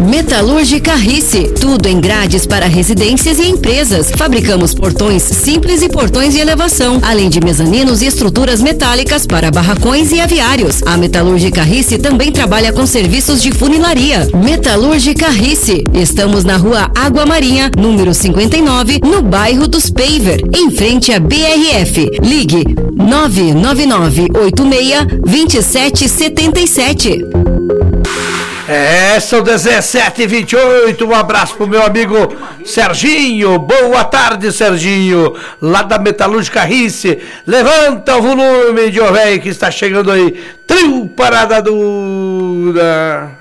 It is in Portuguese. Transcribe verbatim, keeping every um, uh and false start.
Metalúrgica Risse, tudo em grades para residências e empresas. Fabricamos portões simples e portões de elevação, além de mezaninos e estruturas metálicas para barracões e aviários. A Metalúrgica Risse também trabalha com serviços de funilaria. Metalúrgica Risse, estamos na rua Água Marinha, número cinquenta e nove, no bairro dos Paver, em frente à B R F. Ligue nove nove nove oito seis dois sete sete sete. É, são dezessete e vinte e oito, um abraço pro meu amigo Serginho, boa tarde Serginho, lá da Metalúrgica Risse, levanta o volume de velho que está chegando aí, trio Parada Dura.